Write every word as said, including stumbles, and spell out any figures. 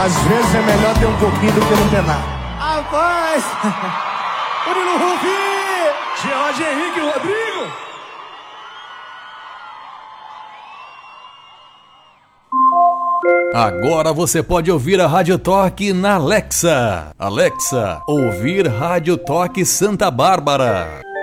Às vezes é melhor ter um pouquinho do que não ter nada. Rapaz! Murilo Rufi! George Henrique Rodrigo! Agora você pode ouvir a Rádio Toque na Alexa. Alexa, ouvir Rádio Toque Santa Bárbara.